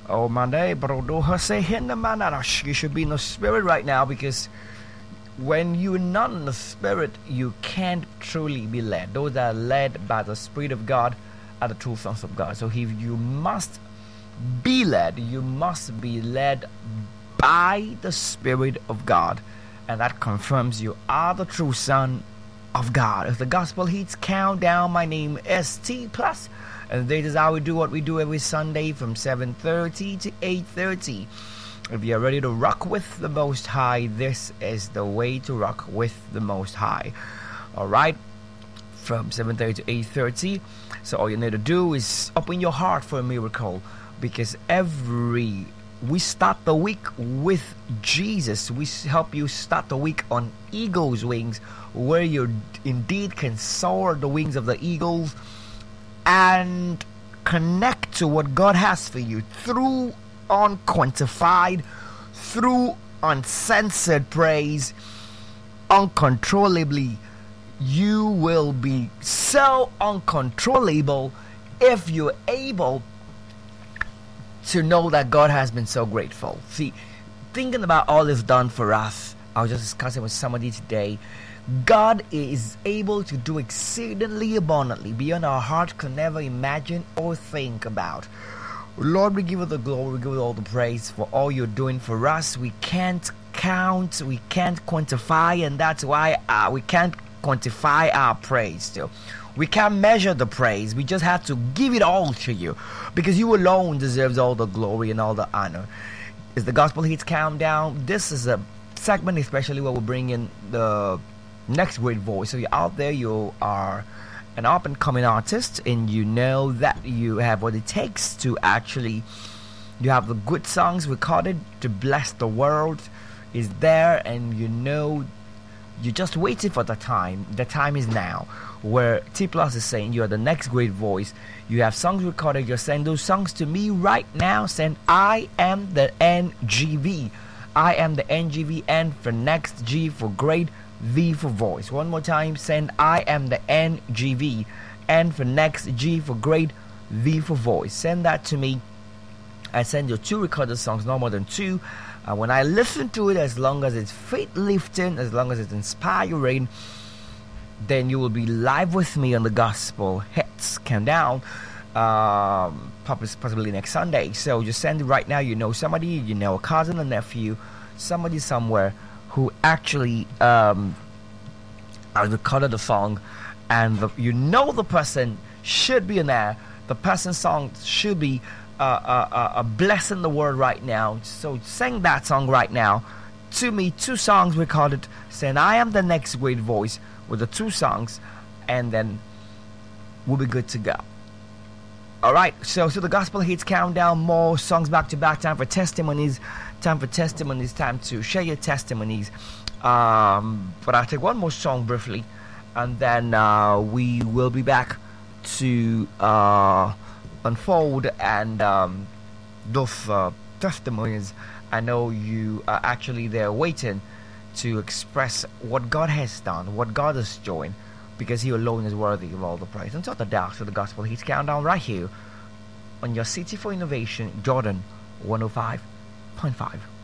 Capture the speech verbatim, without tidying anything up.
Oh, Monday, brodo Jose Hindamanarash. You should be in the spirit right now, because when you're not in the spirit, you can't truly be led. Those that are led by the Spirit of God are the true sons of God. So if you must be led, you must be led by the Spirit of God, and that confirms you are the true son of God. If the gospel hits countdown, my name is T Plus, and this is how we do what we do every Sunday from seven thirty to eight thirty. If you're ready to rock with the Most High, this is the way to rock with the Most High. Alright, from seven thirty to eight thirty. So all you need to do is open your heart for a miracle, because every we start the week with Jesus. We help you start the week on eagle's wings, where you indeed can soar the wings of the eagles and connect to what God has for you through unquantified, through uncensored praise, uncontrollably. You will be so uncontrollable if you're able to know that God has been so grateful. See, thinking about all this done for us, I was just discussing with somebody today. God is able to do exceedingly abundantly beyond our heart can never imagine or think about. Lord, we give you the glory, we give you all the praise for all you're doing for us. We can't count, we can't quantify, and that's why uh, we can't quantify our praise too. We can't measure the praise. We just have to give it all to you, because you alone deserves all the glory and all the honor. As the gospel hits countdown, this is a segment especially where we bring in the next great voice. So you're out there, you are an up and coming artist, and you know that you have what it takes to actually, you have the good songs recorded to bless the world is there, and you know you're just waiting for the time. The time is now, where T Plus is saying you're the next great voice. You have songs recorded, you're sending those songs to me right now. Send I am the N G V. I am the N G V, N for next, G for great, V for voice. One more time, send I am the N G V, N for next, G for great, V for voice. Send that to me. I send you two recorded songs, no more than two. Uh, when I listen to it, as long as it's faith lifting, as long as it's inspiring, then you will be live with me on the Gospel Hits Countdown, um, possibly next Sunday. So just send it right now. You know somebody, you know a cousin, a nephew, somebody somewhere who actually um, recorded the song, and the, you know the person should be in there. The person's song should be uh, uh, uh, uh, blessing the world right now. So sing that song right now to me. Two songs recorded, saying I am the next great voice, with the two songs, and then we'll be good to go. Alright, so so the gospel hits countdown, more songs back to back, time for testimonies, time for testimonies, time to share your testimonies. Um, but I'll take one more song briefly, and then uh, we will be back to uh, unfold and um, those uh, testimonies. I know you are actually there waiting to express what God has done, what God is doing, because He alone is worthy of all the praise. Until the dark, so the gospel hits countdown right here on your City for Innovation, Jordan one oh five point five.